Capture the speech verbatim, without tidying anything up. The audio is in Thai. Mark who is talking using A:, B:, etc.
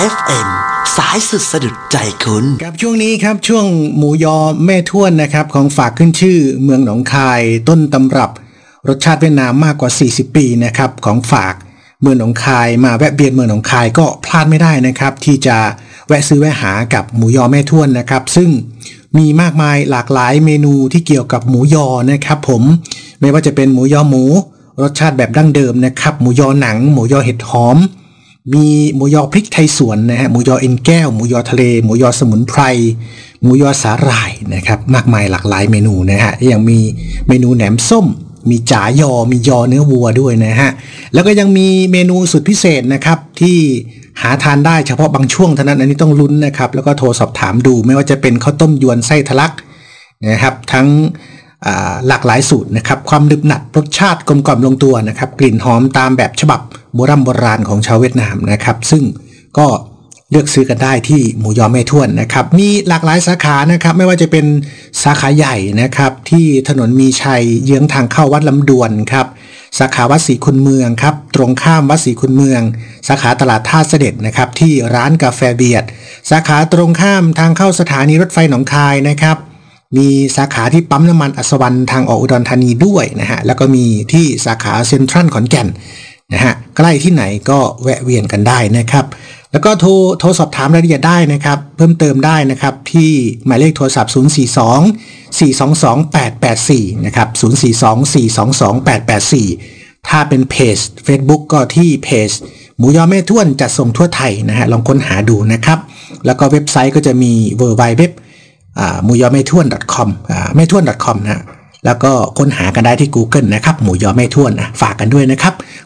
A: เอฟ เอ็ม สายสุดสะดุดใจคุณ
B: กับช่วงนี้ครับช่วงหมูยอแม่ท้วนนะครับของฝากขึ้นชื่อเมืองหนองคายต้นตำรับรสชาติเวียดนามมากกว่าสี่สิบปีนะครับของฝากเมืองหนองคายมาแวะเวียนเมืองหนองคายก็พลาดไม่ได้นะครับที่จะแวะซื้อแวะหากับหมูยอแม่ท้วนนะครับซึ่งมีมากมายหลากหลายเมนูที่เกี่ยวกับหมูยอนะครับผมไม่ว่าจะเป็นหมูยอหมูรสชาติแบบดั้งเดิมนะครับหมูยอหนังหมูยอเห็ดหอมมีหมูยอพริกไทยสวนนะฮะหมูยอเอ็นแก้วหมูยอทะเลหมูยอสมุนไพรหมูยอสาหร่ายนะครับมากมายหลากหลายเมนูนะฮะยังมีเมนูแหนมส้มมีจ๋ายอมียอเนื้อวัวด้วยนะฮะแล้วก็ยังมีเมนูสุดพิเศษนะครับที่หาทานได้เฉพาะบางช่วงเท่านั้นอันนี้ต้องลุ้นนะครับแล้วก็โทรสอบถามดูไม่ว่าจะเป็นข้าวต้มยวนไส้ทะลักนะครับทั้งหลากหลายสูตรนะครับความดึบหนัดรสชาติกลมกล่อมลงตัวนะครับกลิ่นหอมตามแบบฉบับโบราณโบราณของชาวเวียดนามนะครับซึ่งก็เลือกซื้อกันได้ที่หมูยอแม่ท้วนนะครับมีหลากหลายสาขานะครับไม่ว่าจะเป็นสาขาใหญ่นะครับที่ถนนมีชัยเยื้องทางเข้าวัดลำดวนครับสาขาวัดศรีคุณเมืองครับตรงข้ามวัดศรีคุณเมืองสาขาตลาดท่าเสด็จนะครับที่ร้านกาแฟเบียดสาขาตรงข้ามทางเข้าสถานีรถไฟหนองคายนะครับมีสาขาที่ปั๊มน้ำมันอัศวรรณทางออกอุดรธานีด้วยนะฮะแล้วก็มีที่สาขาเซ็นทรัลขอนแก่นนะฮะใกล้ที่ไหนก็แวะเวียนกันได้นะครับแล้วก็โทรโทรสอบถามรายละเอียดได้นะครับเพิ่มเติมได้นะครับที่หมายเลขโทรศัพท์ศูนย์ สี่ สอง สี่ สอง สอง แปด แปด สี่นะครับศูนย์ สี่ สอง สี่ สอง สอง แปด แปด สี่ถ้าเป็นเพจ Facebook ก็ที่เพจหมูยอแม่ท้วนจัดส่งทั่วไทยนะฮะลองค้นหาดูนะครับแล้วก็เว็บไซต์ก็จะมี ดับเบิลยู ดับเบิลยู ดับเบิลยู อ่าหมูยอแม่ท้วน .com อ่าแม่ท้วน .com นะแล้วก็ค้นหากันได้ที่ Google นะครับหมูยอแม่ท้วนนะฝากกันด้วยนะครับ